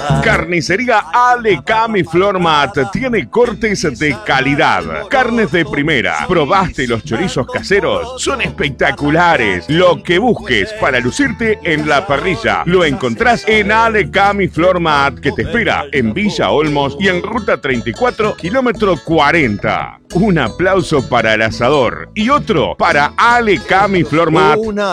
Carnicería Ale Cami Flor Mat tiene cortes de calidad, carnes de primera. ¿Probaste los chorizos caseros? Son espectaculares. Lo que busques para lucirte en la parrilla lo encontrás en Ale Cami Flor Mat, que te espera en Villa Olmos y en Ruta 34, kilómetro 40. Un aplauso para el asador y otro para Ale Cami Flor Mat.